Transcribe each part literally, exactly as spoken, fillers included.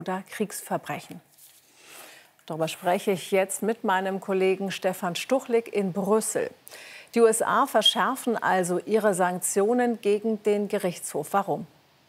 oder Kriegsverbrechen. Darüber spreche ich jetzt mit meinem Kollegen Stefan Stuchlik in Brüssel. Die U S A verschärfen also ihre Sanktionen gegen den Gerichtshof. Warum?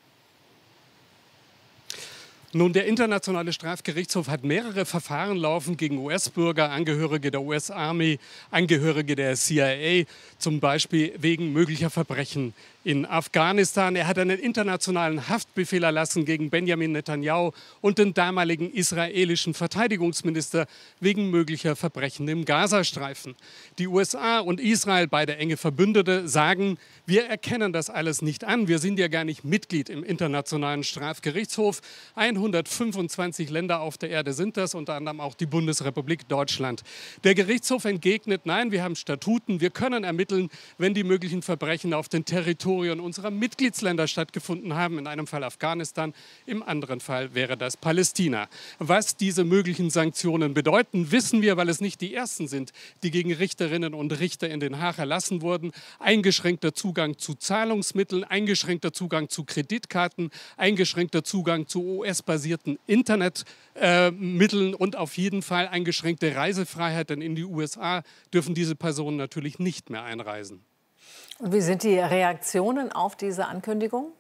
Nun, der Internationale Strafgerichtshof hat mehrere Verfahren laufen gegen U S-Bürger, Angehörige der U S-Armee, Angehörige der C I A, zum Beispiel wegen möglicher Verbrechen in Afghanistan. Er hat einen internationalen Haftbefehl erlassen gegen Benjamin Netanyahu und den damaligen israelischen Verteidigungsminister wegen möglicher Verbrechen im Gazastreifen. Die U S A und Israel, beide enge Verbündete, sagen, wir erkennen das alles nicht an. Wir sind ja gar nicht Mitglied im Internationalen Strafgerichtshof. hundertfünfundzwanzig Länder auf der Erde sind das, unter anderem auch die Bundesrepublik Deutschland. Der Gerichtshof entgegnet, nein, wir haben Statuten, wir können ermitteln, wenn die möglichen Verbrechen auf den Territorien unserer Mitgliedsländer stattgefunden haben, in einem Fall Afghanistan, im anderen Fall wäre das Palästina. Was diese möglichen Sanktionen bedeuten, wissen wir, weil es nicht die ersten sind, die gegen Richterinnen und Richter in Den Haag erlassen wurden. Eingeschränkter Zugang zu Zahlungsmitteln, eingeschränkter Zugang zu Kreditkarten, eingeschränkter Zugang zu U S-basierten Internetmitteln äh, und auf jeden Fall eingeschränkte Reisefreiheit, denn in die U S A dürfen diese Personen natürlich nicht mehr einreisen. Und wie sind die Reaktionen auf diese Ankündigung?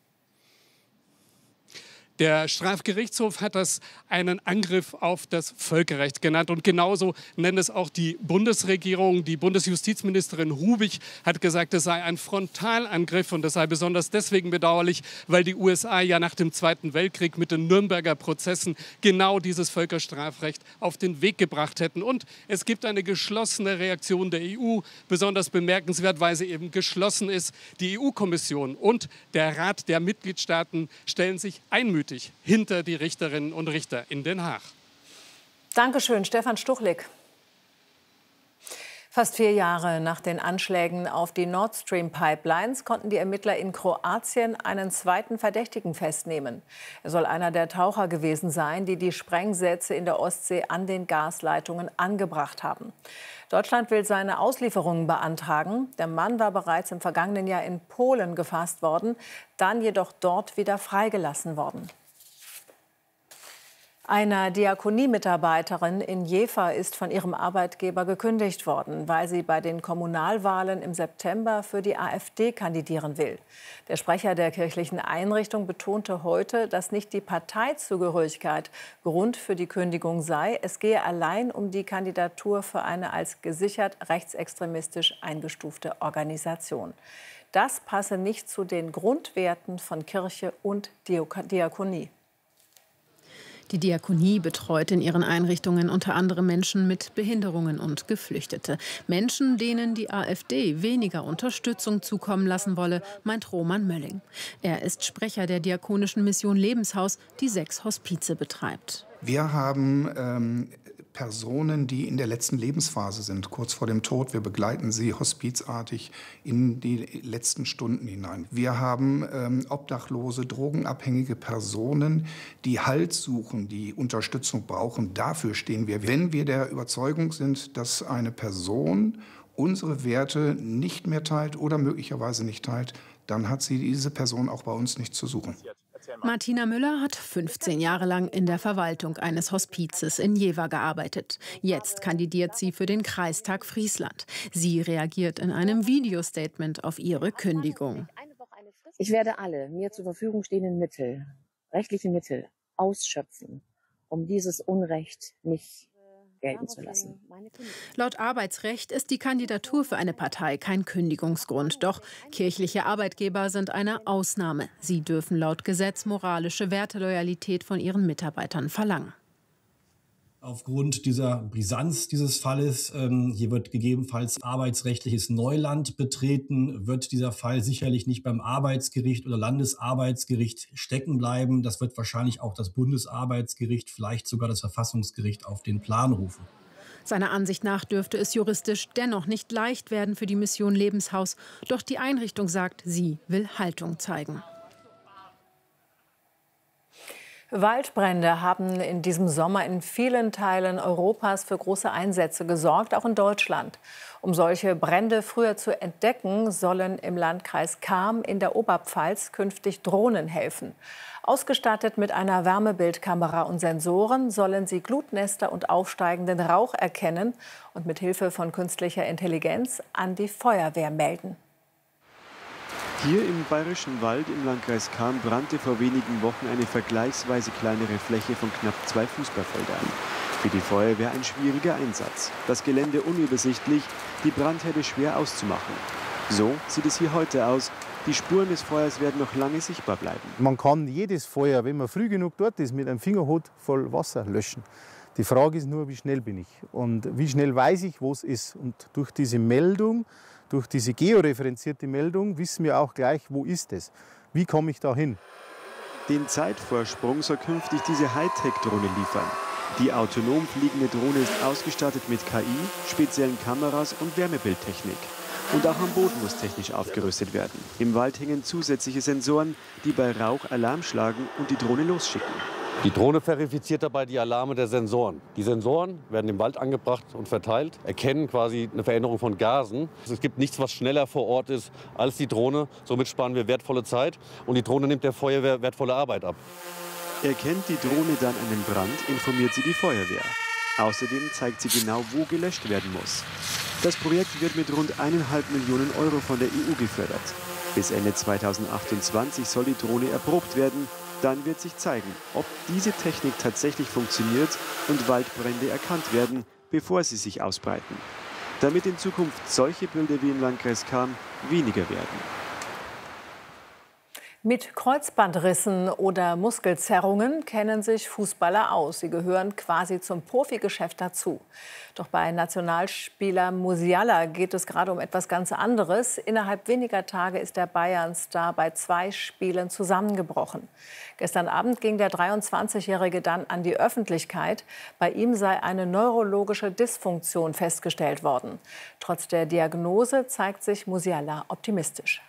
Der Strafgerichtshof hat das einen Angriff auf das Völkerrecht genannt. Und genauso nennt es auch die Bundesregierung. Die Bundesjustizministerin Rubig hat gesagt, es sei ein Frontalangriff und das sei besonders deswegen bedauerlich, weil die U S A ja nach dem Zweiten Weltkrieg mit den Nürnberger Prozessen genau dieses Völkerstrafrecht auf den Weg gebracht hätten. Und es gibt eine geschlossene Reaktion der E U, besonders bemerkenswert, weil sie eben geschlossen ist. Die E U-Kommission und der Rat der Mitgliedstaaten stellen sich einmütig hinter die Richterinnen und Richter in Den Haag. Dankeschön, Stefan Stuchlik. Fast vier Jahre nach den Anschlägen auf die Nord Stream Pipelines konnten die Ermittler in Kroatien einen zweiten Verdächtigen festnehmen. Er soll einer der Taucher gewesen sein, die die Sprengsätze in der Ostsee an den Gasleitungen angebracht haben. Deutschland will seine Auslieferung beantragen. Der Mann war bereits im vergangenen Jahr in Polen gefasst worden, dann jedoch dort wieder freigelassen worden. Einer Diakonie-Mitarbeiterin in Jever ist von ihrem Arbeitgeber gekündigt worden, weil sie bei den Kommunalwahlen im September für die AfD kandidieren will. Der Sprecher der kirchlichen Einrichtung betonte heute, dass nicht die Parteizugehörigkeit Grund für die Kündigung sei. Es gehe allein um die Kandidatur für eine als gesichert rechtsextremistisch eingestufte Organisation. Das passe nicht zu den Grundwerten von Kirche und Diakonie. Die Diakonie betreut in ihren Einrichtungen unter anderem Menschen mit Behinderungen und Geflüchtete. Menschen, denen die AfD weniger Unterstützung zukommen lassen wolle, meint Roman Mölling. Er ist Sprecher der diakonischen Mission Lebenshaus, die sechs Hospize betreibt. Wir haben ähm, Personen, die in der letzten Lebensphase sind, kurz vor dem Tod. Wir begleiten sie hospizartig in die letzten Stunden hinein. Wir haben ähm, obdachlose, drogenabhängige Personen, die Halt suchen, die Unterstützung brauchen. Dafür stehen wir. Wenn wir der Überzeugung sind, dass eine Person unsere Werte nicht mehr teilt oder möglicherweise nicht teilt, dann hat sie diese Person auch bei uns nicht zu suchen. Martina Müller hat fünfzehn Jahre lang in der Verwaltung eines Hospizes in Jever gearbeitet. Jetzt kandidiert sie für den Kreistag Friesland. Sie reagiert in einem Videostatement auf ihre Kündigung. Ich werde alle mir zur Verfügung stehenden Mittel, rechtliche Mittel, ausschöpfen, um dieses Unrecht nicht gelten zu lassen. Laut Arbeitsrecht ist die Kandidatur für eine Partei kein Kündigungsgrund. Doch kirchliche Arbeitgeber sind eine Ausnahme. Sie dürfen laut Gesetz moralische Werteloyalität von ihren Mitarbeitern verlangen. Aufgrund dieser Brisanz dieses Falles, ähm, hier wird gegebenenfalls arbeitsrechtliches Neuland betreten, wird dieser Fall sicherlich nicht beim Arbeitsgericht oder Landesarbeitsgericht stecken bleiben. Das wird wahrscheinlich auch das Bundesarbeitsgericht, vielleicht sogar das Verfassungsgericht auf den Plan rufen. Seiner Ansicht nach dürfte es juristisch dennoch nicht leicht werden für die Mission Lebenshaus. Doch die Einrichtung sagt, sie will Haltung zeigen. Waldbrände haben in diesem Sommer in vielen Teilen Europas für große Einsätze gesorgt, auch in Deutschland. Um solche Brände früher zu entdecken, sollen im Landkreis Cham in der Oberpfalz künftig Drohnen helfen. Ausgestattet mit einer Wärmebildkamera und Sensoren sollen sie Glutnester und aufsteigenden Rauch erkennen und mit Hilfe von künstlicher Intelligenz an die Feuerwehr melden. Hier im Bayerischen Wald im Landkreis Cham brannte vor wenigen Wochen eine vergleichsweise kleinere Fläche von knapp zwei Fußballfeldern. Für die Feuerwehr ein schwieriger Einsatz. Das Gelände unübersichtlich, die Brandherde schwer auszumachen. So sieht es hier heute aus. Die Spuren des Feuers werden noch lange sichtbar bleiben. Man kann jedes Feuer, wenn man früh genug dort ist, mit einem Fingerhut voll Wasser löschen. Die Frage ist nur, wie schnell bin ich und wie schnell weiß ich, wo es ist. Und durch diese Meldung, durch diese georeferenzierte Meldung wissen wir auch gleich, wo ist es. Wie komme ich da hin? Den Zeitvorsprung soll künftig diese Hightech-Drohne liefern. Die autonom fliegende Drohne ist ausgestattet mit K I, speziellen Kameras und Wärmebildtechnik. Und auch am Boden muss technisch aufgerüstet werden. Im Wald hängen zusätzliche Sensoren, die bei Rauch Alarm schlagen und die Drohne losschicken. Die Drohne verifiziert dabei die Alarme der Sensoren. Die Sensoren werden im Wald angebracht und verteilt, erkennen quasi eine Veränderung von Gasen. Es gibt nichts, was schneller vor Ort ist als die Drohne. Somit sparen wir wertvolle Zeit und die Drohne nimmt der Feuerwehr wertvolle Arbeit ab. Erkennt die Drohne dann einen Brand, informiert sie die Feuerwehr. Außerdem zeigt sie genau, wo gelöscht werden muss. Das Projekt wird mit rund eineinhalb Millionen Euro von der E U gefördert. Bis Ende zweitausendachtundzwanzig soll die Drohne erprobt werden. Dann wird sich zeigen, ob diese Technik tatsächlich funktioniert und Waldbrände erkannt werden, bevor sie sich ausbreiten. Damit in Zukunft solche Bilder wie im Landkreis Cham weniger werden. Mit Kreuzbandrissen oder Muskelzerrungen kennen sich Fußballer aus. Sie gehören quasi zum Profigeschäft dazu. Doch bei Nationalspieler Musiala geht es gerade um etwas ganz anderes. Innerhalb weniger Tage ist der Bayern-Star bei zwei Spielen zusammengebrochen. Gestern Abend ging der dreiundzwanzigjährige dann an die Öffentlichkeit. Bei ihm sei eine neurologische Dysfunktion festgestellt worden. Trotz der Diagnose zeigt sich Musiala optimistisch.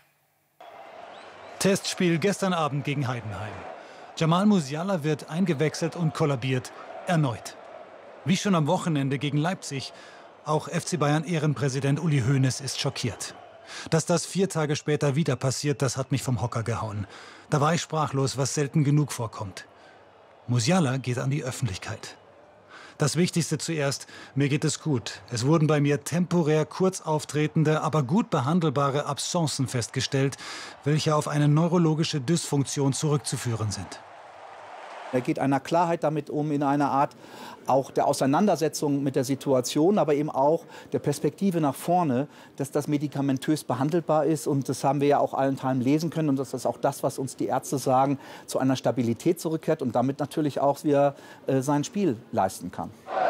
Testspiel gestern Abend gegen Heidenheim. Jamal Musiala wird eingewechselt und kollabiert erneut. Wie schon am Wochenende gegen Leipzig. Auch F C Bayern-Ehrenpräsident Uli Hoeneß ist schockiert. Dass das vier Tage später wieder passiert, das hat mich vom Hocker gehauen. Da war ich sprachlos, was selten genug vorkommt. Musiala geht an die Öffentlichkeit. Das Wichtigste zuerst, mir geht es gut. Es wurden bei mir temporär kurz auftretende, aber gut behandelbare Absencen festgestellt, welche auf eine neurologische Dysfunktion zurückzuführen sind. Er geht einer Klarheit damit um, in einer Art auch der Auseinandersetzung mit der Situation, aber eben auch der Perspektive nach vorne, dass das medikamentös behandelbar ist. Und das haben wir ja auch allenthalben lesen können. Und das ist auch das, was uns die Ärzte sagen, zu einer Stabilität zurückkehrt und damit natürlich auch wieder äh, sein Spiel leisten kann.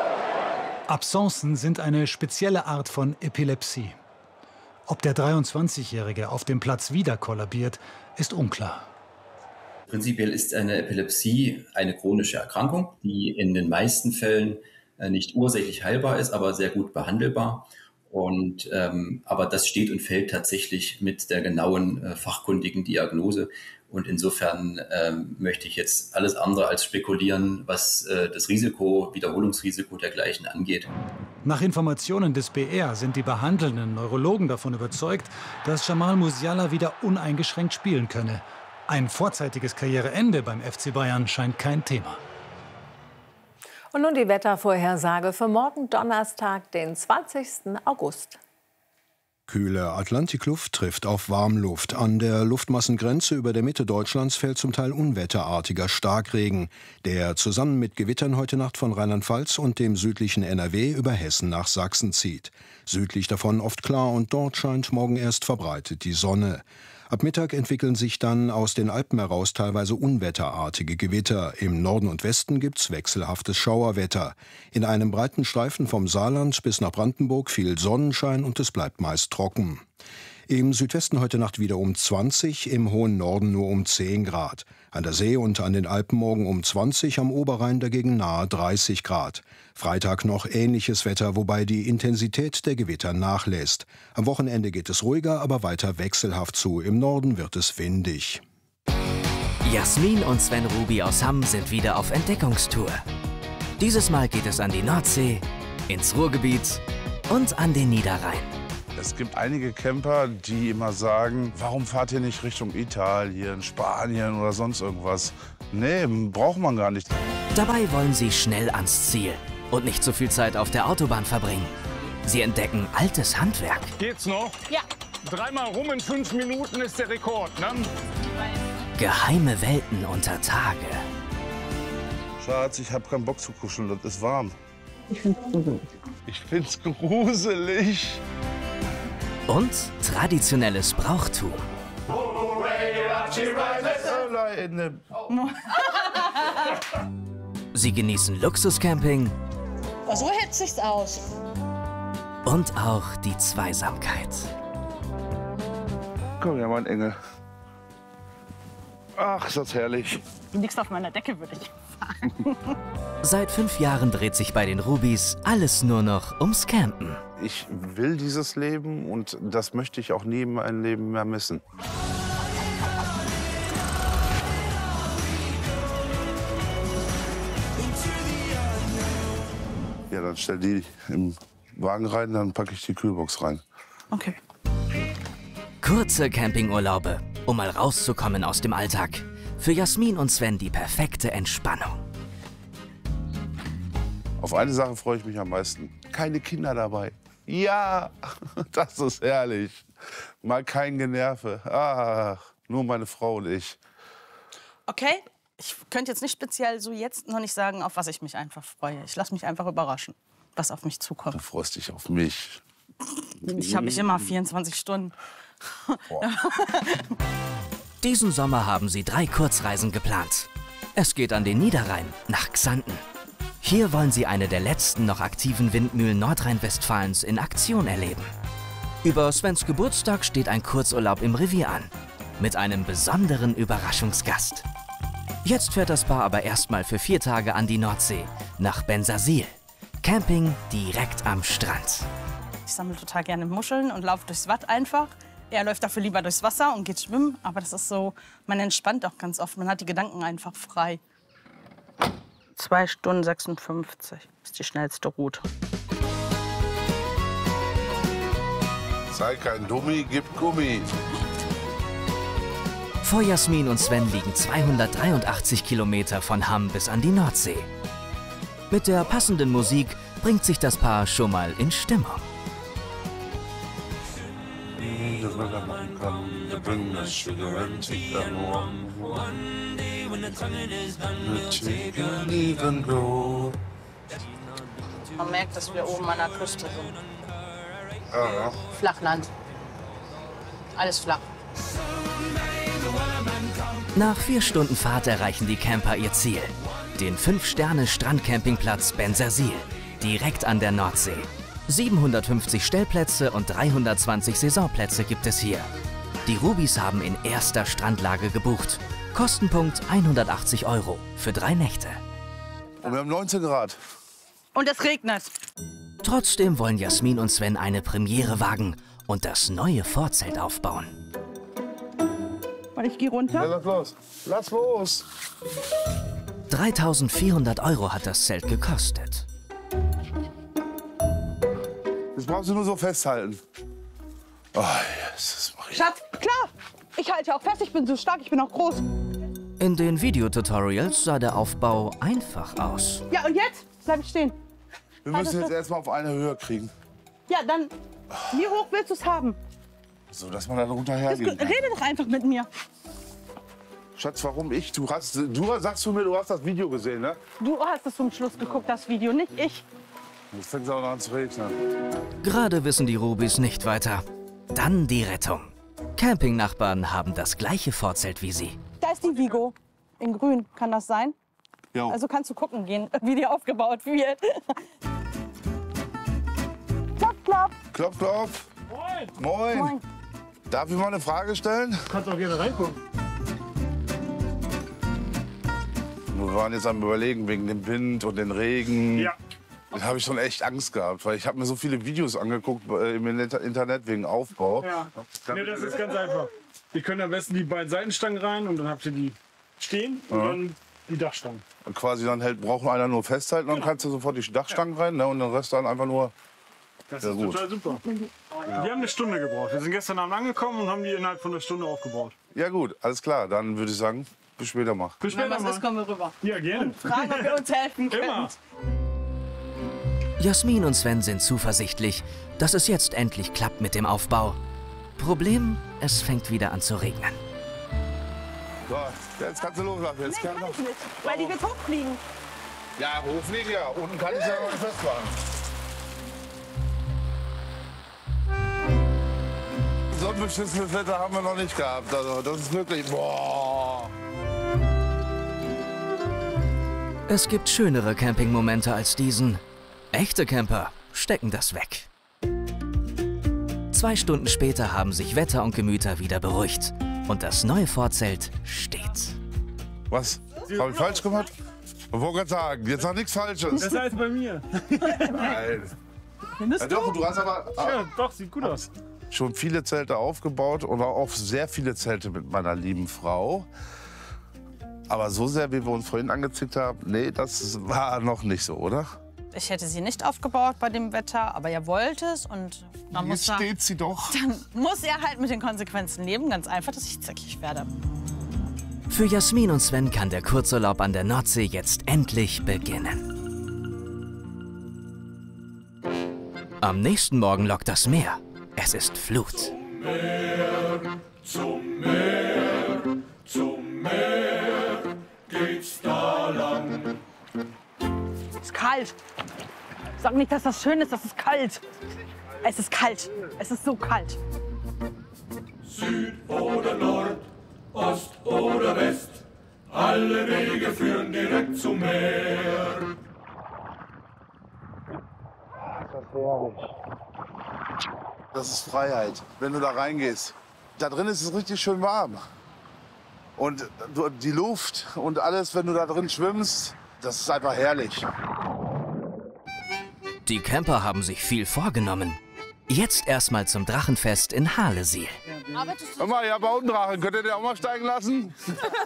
Absencen sind eine spezielle Art von Epilepsie. Ob der dreiundzwanzigjährige auf dem Platz wieder kollabiert, ist unklar. Prinzipiell ist eine Epilepsie eine chronische Erkrankung, die in den meisten Fällen nicht ursächlich heilbar ist, aber sehr gut behandelbar. Und, ähm, aber das steht und fällt tatsächlich mit der genauen äh, fachkundigen Diagnose. Und insofern ähm, möchte ich jetzt alles andere als spekulieren, was äh, das Risiko, Wiederholungsrisiko dergleichen angeht. Nach Informationen des B R sind die behandelnden Neurologen davon überzeugt, dass Jamal Musiala wieder uneingeschränkt spielen könne. Ein vorzeitiges Karriereende beim F C Bayern scheint kein Thema. Und nun die Wettervorhersage für morgen Donnerstag, den zwanzigsten August. Kühle Atlantikluft trifft auf Warmluft. An der Luftmassengrenze über der Mitte Deutschlands fällt zum Teil unwetterartiger Starkregen, der zusammen mit Gewittern heute Nacht von Rheinland-Pfalz und dem südlichen N R W über Hessen nach Sachsen zieht. Südlich davon oft klar und dort scheint morgen erst verbreitet die Sonne. Ab Mittag entwickeln sich dann aus den Alpen heraus teilweise unwetterartige Gewitter. Im Norden und Westen gibt's wechselhaftes Schauerwetter. In einem breiten Streifen vom Saarland bis nach Brandenburg viel Sonnenschein und es bleibt meist trocken. Im Südwesten heute Nacht wieder um zwanzig, im hohen Norden nur um zehn Grad. An der See und an den Alpen morgen um zwanzig, am Oberrhein dagegen nahe dreißig Grad. Freitag noch ähnliches Wetter, wobei die Intensität der Gewitter nachlässt. Am Wochenende geht es ruhiger, aber weiter wechselhaft zu. Im Norden wird es windig. Jasmin und Sven Ruby aus Hamm sind wieder auf Entdeckungstour. Dieses Mal geht es an die Nordsee, ins Ruhrgebiet und an den Niederrhein. Es gibt einige Camper, die immer sagen, warum fahrt ihr nicht Richtung Italien, Spanien oder sonst irgendwas? Nee, braucht man gar nicht. Dabei wollen sie schnell ans Ziel und nicht so viel Zeit auf der Autobahn verbringen. Sie entdecken altes Handwerk. Geht's noch? Ja. Dreimal rum in fünf Minuten ist der Rekord, ne? Geheime Welten unter Tage. Schatz, ich hab keinen Bock zu kuscheln, das ist warm. Ich find's gruselig. Ich find's gruselig. Und traditionelles Brauchtum. Sie genießen Luxuscamping. So hält sich's aus. Und auch die Zweisamkeit. Komm her, mein Engel. Ach, ist das herrlich. Du liegst auf meiner Decke, würde ich sagen. Seit fünf Jahren dreht sich bei den Rubis alles nur noch ums Campen. Ich will dieses Leben und das möchte ich auch nie in meinem Leben mehr missen. Ja, dann stell die im Wagen rein, dann packe ich die Kühlbox rein. Okay. Kurze Campingurlaube, um mal rauszukommen aus dem Alltag. Für Jasmin und Sven die perfekte Entspannung. Auf eine Sache freue ich mich am meisten. Keine Kinder dabei. Ja, das ist herrlich. Mal kein Generve. Ach, nur meine Frau und ich. Okay, ich könnte jetzt nicht speziell so jetzt noch nicht sagen, auf was ich mich einfach freue. Ich lasse mich einfach überraschen, was auf mich zukommt. Du freust dich auf mich. Ich habe mich immer vierundzwanzig Stunden. Diesen Sommer haben sie drei Kurzreisen geplant. Es geht an den Niederrhein, nach Xanten. Hier wollen sie eine der letzten noch aktiven Windmühlen Nordrhein-Westfalens in Aktion erleben. Über Svens Geburtstag steht ein Kurzurlaub im Revier an. Mit einem besonderen Überraschungsgast. Jetzt fährt das Paar aber erstmal für vier Tage an die Nordsee, nach Bensersiel. Camping direkt am Strand. Ich sammle total gerne Muscheln und laufe durchs Watt einfach. Er läuft dafür lieber durchs Wasser und geht schwimmen. Aber das ist so, man entspannt auch ganz oft. Man hat die Gedanken einfach frei. zwei Stunden sechsundfünfzig ist die schnellste Route. Sei kein Dummi, gib Gummi. Vor Jasmin und Sven liegen zweihundertdreiundachtzig Kilometer von Hamm bis an die Nordsee. Mit der passenden Musik bringt sich das Paar schon mal in Stimmung. Man merkt, dass wir oben an der Küste sind. Ja, ja. Flachland. Alles flach. Nach vier Stunden Fahrt erreichen die Camper ihr Ziel. Den fünf Sterne Strandcampingplatz Bensersiel, direkt an der Nordsee. siebenhundertfünfzig Stellplätze und dreihundertzwanzig Saisonplätze gibt es hier. Die Rubis haben in erster Strandlage gebucht. Kostenpunkt hundertachtzig Euro für drei Nächte. Und wir haben neunzehn Grad. Und es regnet. Trotzdem wollen Jasmin und Sven eine Premiere wagen und das neue Vorzelt aufbauen. Und ich gehe runter. Ja, lass los. Lass los. dreitausendvierhundert Euro hat das Zelt gekostet. Das brauchst du nur so festhalten. Oh, Jesus Maria. Schatz, klar. Ich halte auch fest, ich bin so stark, ich bin auch groß. In den Videotutorials sah der Aufbau einfach aus. Ja, und jetzt? Bleib ich stehen. Wir müssen jetzt erstmal auf eine Höhe kriegen. Ja, dann, wie hoch willst du es haben? So, dass man dann runterhergehen kann. Rede doch einfach mit mir. Schatz, warum ich? Du, hast, du sagst zu mir, du hast das Video gesehen, ne? Du hast es zum Schluss geguckt, das Video, nicht ich. Jetzt fängt es auch noch an zu regnen. Gerade wissen die Rubis nicht weiter. Dann die Rettung. Campingnachbarn haben das gleiche Vorzelt wie sie. Da ist die Vigo. In grün, kann das sein? Jo. Also kannst du gucken gehen, wie die aufgebaut wird. Klopf, klopf. Klopf, klopf. Moin. Moin. Moin. Darf ich mal eine Frage stellen? Du kannst auch gerne reingucken. Wir waren jetzt am Überlegen wegen dem Wind und dem Regen. Ja. Da habe ich schon echt Angst gehabt, weil ich habe mir so viele Videos angeguckt äh, im Internet wegen Aufbau. Ja. Nee, das ist ganz einfach. Ihr könnt am besten die beiden Seitenstangen rein und dann habt ihr die stehen und Ja. dann die Dachstangen. Und quasi dann hält, braucht einer nur festhalten, dann kannst du sofort die Dachstangen rein, ne, und den Rest dann einfach nur Das Ja, ist gut. total super. Wir haben eine Stunde gebraucht. Wir sind gestern Abend angekommen und haben die innerhalb von einer Stunde aufgebaut. Ja gut, alles klar. Dann würde ich sagen, bis später mal. Bis Wenn später was mal. ist, kommen wir rüber. Ja, gerne. Und fragen, ob ihr uns helfen könnt. Immer. Jasmin und Sven sind zuversichtlich, dass es jetzt endlich klappt mit dem Aufbau. Problem, es fängt wieder an zu regnen. So, jetzt kannst du loslassen. Jetzt Nee, kann kann ich nicht, weil die wird hochfliegen. Ja, hochfliegen ja. Unten kann ich ja noch nicht festmachen. So ein beschissenes Wetter haben wir noch nicht gehabt. Also, das ist wirklich. Boah. Es gibt schönere Campingmomente als diesen. Echte Camper stecken das weg. Zwei Stunden später haben sich Wetter und Gemüter wieder beruhigt. Und das neue Vorzelt steht. Was? Habe ich falsch gemacht? Ich wollte gerade sagen, jetzt noch nichts Falsches. Das heißt bei mir. Nein. Ja, doch, du hast aber Ja, doch, sieht gut aus. schon viele Zelte aufgebaut und auch sehr viele Zelte mit meiner lieben Frau. Aber so sehr, wie wir uns vorhin angezickt haben, nee, das war noch nicht so, oder? Ich hätte sie nicht aufgebaut bei dem Wetter, aber ihr wollt es und man muss Jetzt sagen, steht sie doch. dann muss er halt mit den Konsequenzen leben. Ganz einfach, dass ich zickig werde. Für Jasmin und Sven kann der Kurzurlaub an der Nordsee jetzt endlich beginnen. Am nächsten Morgen lockt das Meer. Es ist Flut. Meer, zum Meer, zum Meer geht's da lang. Es ist kalt. Sag nicht, dass das schön ist, das ist kalt. Es ist kalt. Es ist so kalt. Süd oder Nord, Ost oder West, alle Wege führen direkt zum Meer. Das ist Freiheit, wenn du da reingehst. Da drin ist es richtig schön warm. Und du- die Luft und alles, wenn du da drin schwimmst, das ist einfach herrlich. Die Camper haben sich viel vorgenommen. Jetzt erstmal zum Drachenfest in Harlesiel. Hör mal, ja, bei unten Drachen. Könnt ihr den auch mal steigen lassen?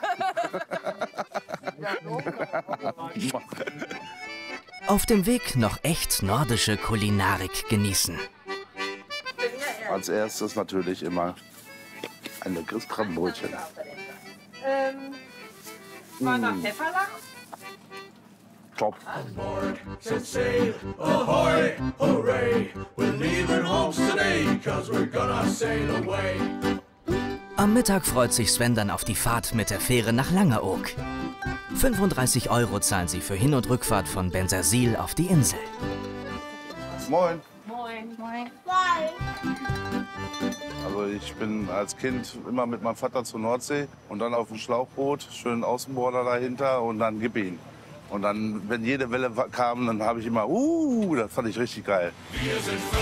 Auf dem Weg noch echt nordische Kulinarik genießen. Als erstes natürlich immer ein leckeres Krabbenbrötchen. Ähm, war da Pfefferlachs? Top. Set sail, ahoy, hooray, we're leaving home today, cause we're gonna sail away. Am Mittag freut sich Sven dann auf die Fahrt mit der Fähre nach Langeoog. fünfunddreißig Euro zahlen sie für Hin- und Rückfahrt von Bensersiel auf die Insel. Moin. Moin. Moin. Also ich bin als Kind immer mit meinem Vater zur Nordsee und dann auf dem Schlauchboot, schön Außenborder dahinter und dann gib ihn. Und dann, wenn jede Welle kam, dann habe ich immer, uh, das fand ich richtig geil. Wir sind frei,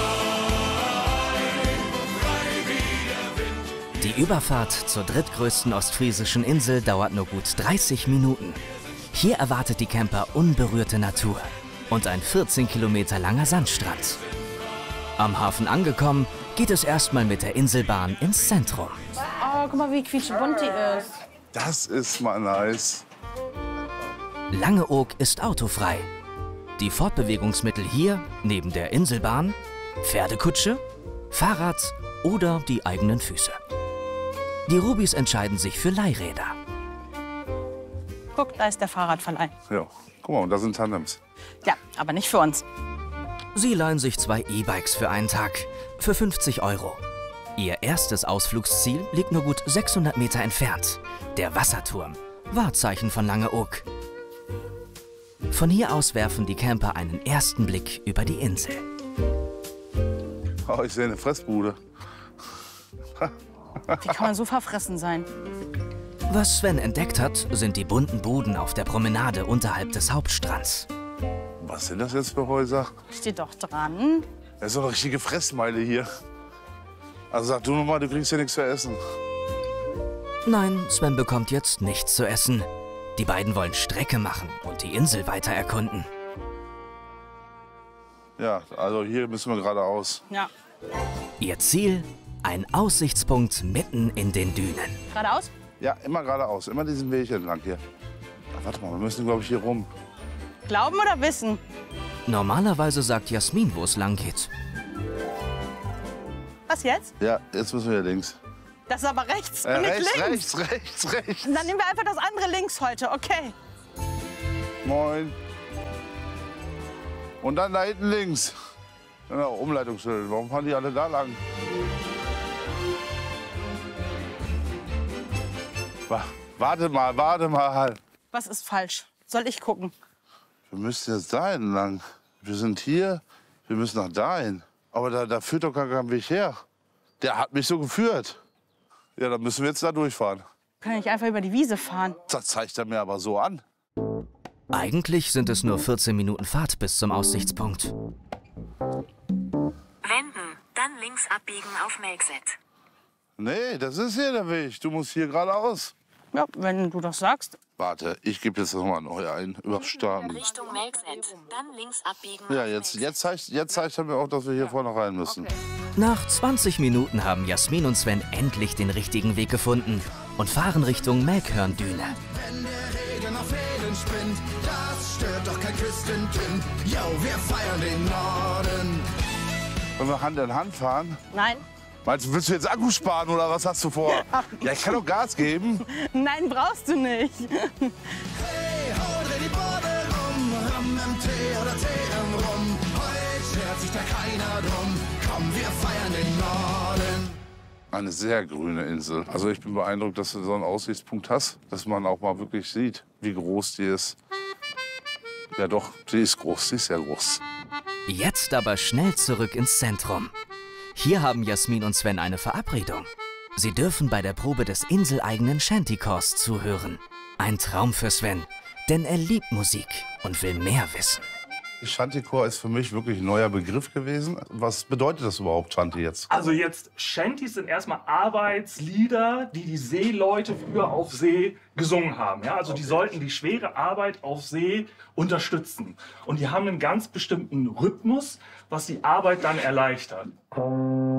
frei wie der Wind. Die Überfahrt zur drittgrößten ostfriesischen Insel dauert nur gut dreißig Minuten. Hier erwartet die Camper unberührte Natur und ein vierzehn Kilometer langer Sandstrand. Am Hafen angekommen, geht es erstmal mit der Inselbahn ins Zentrum. Oh, guck mal, wie quietschebunt die ist. Das ist mal nice. Langeoog ist autofrei. Die Fortbewegungsmittel hier, neben der Inselbahn, Pferdekutsche, Fahrrad oder die eigenen Füße. Die Rubis entscheiden sich für Leihräder. Guck, da ist der Fahrradverleih. Ja, guck mal, und da sind Tandems. Ja, aber nicht für uns. Sie leihen sich zwei E-Bikes für einen Tag, für fünfzig Euro. Ihr erstes Ausflugsziel liegt nur gut sechshundert Meter entfernt. Der Wasserturm, Wahrzeichen von Langeoog. Von hier aus werfen die Camper einen ersten Blick über die Insel. Oh, ich sehe eine Fressbude. Wie kann man so verfressen sein? Was Sven entdeckt hat, sind die bunten Buden auf der Promenade unterhalb des Hauptstrands. Was sind das jetzt für Häuser? Steht doch dran. Das ist doch eine richtige Fressmeile hier. Also sag du noch mal, du kriegst hier nichts zu essen. Nein, Sven bekommt jetzt nichts zu essen. Die beiden wollen Strecke machen und die Insel weiter erkunden. Ja, also hier müssen wir geradeaus. Ja. Ihr Ziel? Ein Aussichtspunkt mitten in den Dünen. Geradeaus? Ja, immer geradeaus. Immer diesen Weg entlang hier. Ach, warte mal, wir müssen, glaube ich, hier rum. Glauben oder wissen? Normalerweise sagt Jasmin, wo es lang geht. Was jetzt? Ja, jetzt müssen wir links. Das ist aber rechts Äh, und nicht rechts, links. rechts, rechts, rechts. Dann nehmen wir einfach das andere links heute, okay. Moin. Und dann da hinten links. Ja, Umleitungsschild. Warum fahren die alle da lang? Wa- Warte mal, warte mal. Was ist falsch? Soll ich gucken? Wir müssen jetzt dahin lang. Wir sind hier, wir müssen nach dahin. Aber da, da führt doch gar kein Weg her. Der hat mich so geführt. Ja, dann müssen wir jetzt da durchfahren. Kann ich einfach über die Wiese fahren? Das zeigt er mir aber so an. Eigentlich sind es nur vierzehn Minuten Fahrt bis zum Aussichtspunkt. Wenden, dann links abbiegen auf Melkset. Nee, das ist hier der Weg. Du musst hier geradeaus. Ja, wenn du das sagst. Warte, ich gebe jetzt noch mal neu ein. Überstarten. Richtung Melkset, dann links abbiegen. Ja, jetzt, jetzt, zeigt, jetzt zeigt er mir auch, dass wir hier vorne rein müssen. Nach zwanzig Minuten haben Jasmin und Sven endlich den richtigen Weg gefunden und fahren Richtung Melkhörndüne. Wenn der Regen auf Fäden spinnt, das stört doch kein Küstenkind. Yo, wir feiern den Norden. Wollen wir Hand in Hand fahren? Nein. Meinst du, willst du jetzt Akku sparen oder was hast du vor? Ja, ich kann doch Gas geben. Nein, brauchst du nicht. Hey, hau, dreh die Borde rum, Rum im Tee oder Tee im Rum. Heute schert sich da keiner drum. Komm, wir feiern den Norden. Eine sehr grüne Insel. Also ich bin beeindruckt, dass du so einen Aussichtspunkt hast, dass man auch mal wirklich sieht, wie groß die ist. Ja doch, sie ist groß, sie ist sehr groß. Jetzt aber schnell zurück ins Zentrum. Hier haben Jasmin und Sven eine Verabredung. Sie dürfen bei der Probe des inseleigenen Shantychors zuhören. Ein Traum für Sven, denn er liebt Musik und will mehr wissen. Shantychor ist für mich wirklich ein neuer Begriff gewesen. Was bedeutet das überhaupt, Shanty jetzt? Also jetzt, Shantys sind erstmal Arbeitslieder, die die Seeleute früher auf See gesungen haben. Ja? Also die sollten die schwere Arbeit auf See unterstützen. Und die haben einen ganz bestimmten Rhythmus, was die Arbeit dann erleichtert.